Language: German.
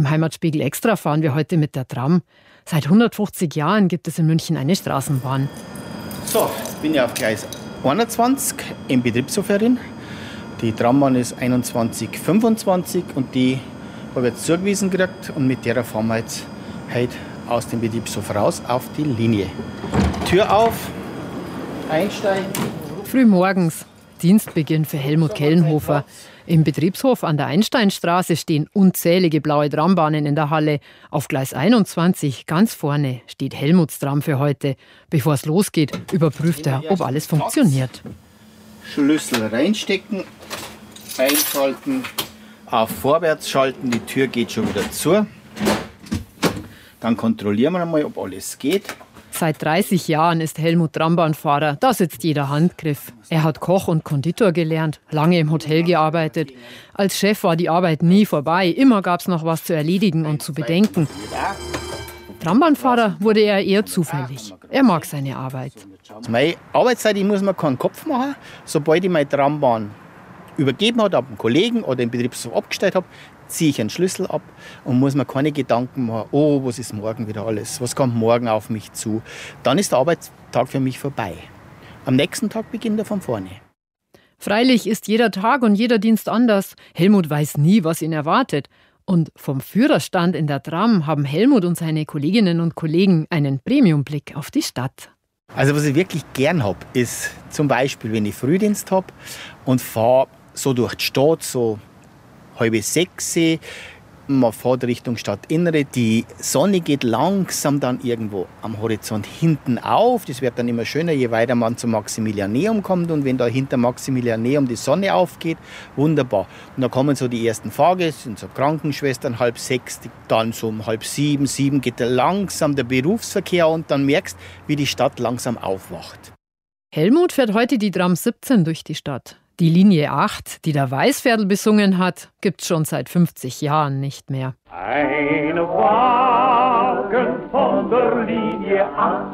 Heimatspiegel Extra fahren wir heute mit der Tram. Seit 150 Jahren gibt es in München eine Straßenbahn. So, jetzt bin ich auf Gleis 21 im Betriebshof herin. Die Trambahn ist 2125 und die habe ich jetzt zugewiesen gekriegt. Und mit der fahren wir jetzt heute aus dem Betriebshof raus auf die Linie. Tür auf, einsteigen. Früh morgens, Dienstbeginn für Helmut Kellenhofer. Im Betriebshof an der Einsteinstraße stehen unzählige blaue Trambahnen in der Halle. Auf Gleis 21, ganz vorne, steht Helmuts Tram für heute. Bevor es losgeht, überprüft er, ob alles funktioniert. Schlüssel reinstecken, einschalten, auf Vorwärts schalten, die Tür geht schon wieder zu. Dann kontrollieren wir einmal, ob alles geht. Seit 30 Jahren ist Helmut Trambahnfahrer, da sitzt jeder Handgriff. Er hat Koch und Konditor gelernt, lange im Hotel gearbeitet. Als Chef war die Arbeit nie vorbei, immer gab es noch was zu erledigen und zu bedenken. Trambahnfahrer wurde er eher zufällig. Er mag seine Arbeit. Meine Arbeitszeit, ich muss mir keinen Kopf machen. Sobald ich meine Trambahn übergeben habe, an einen Kollegen oder im Betriebshof abgestellt habe, ziehe ich einen Schlüssel ab und muss mir keine Gedanken machen, oh, was ist morgen wieder alles, was kommt morgen auf mich zu. Dann ist der Arbeitstag für mich vorbei. Am nächsten Tag beginnt er von vorne. Freilich ist jeder Tag und jeder Dienst anders. Helmut weiß nie, was ihn erwartet. Und vom Führerstand in der Tram haben Helmut und seine Kolleginnen und Kollegen einen Premiumblick auf die Stadt. Also was ich wirklich gern habe, ist zum Beispiel, wenn ich Frühdienst habe und fahre so durch die Stadt, so 5:30, man fährt Richtung Stadtinnere, die Sonne geht langsam dann irgendwo am Horizont hinten auf. Das wird dann immer schöner, je weiter man zum Maximilianeum kommt. Und wenn da hinter Maximilianeum die Sonne aufgeht, wunderbar. Und da kommen so die ersten Fahrgäste, sind so Krankenschwestern, 5:30, dann so um 6:30, 7 geht langsam der Berufsverkehr und dann merkst, wie die Stadt langsam aufwacht. Helmut fährt heute die Tram 17 durch die Stadt. Die Linie 8, die der Weißviertel besungen hat, gibt's schon seit 50 Jahren nicht mehr. Ein Wagen von der Linie 8